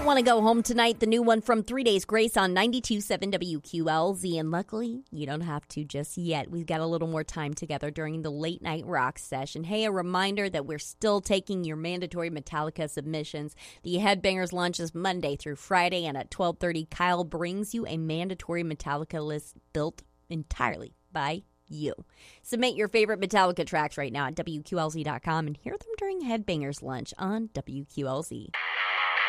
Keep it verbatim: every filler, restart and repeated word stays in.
Don't Want to Go Home Tonight, the new one from Three Days Grace on ninety-two point seven W Q L Z. And luckily, you don't have to just yet. We've got a little more time together during the late night rock session. Hey, a reminder that we're still taking your mandatory Metallica submissions. The Headbangers Lunch is Monday through Friday, and at twelve thirty, Kyle brings you a mandatory Metallica list built entirely by you. Submit your favorite Metallica tracks right now at W Q L Z dot com and hear them during Headbangers Lunch on W Q L Z.